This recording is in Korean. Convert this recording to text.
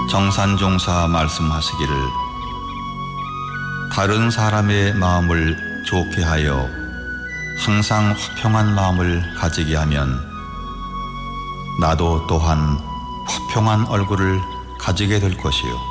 정산종사 말씀하시기를 다른 사람의 마음을 좋게 하여 항상 화평한 마음을 가지게 하면 나도 또한 화평한 얼굴을 가지게 될 것이요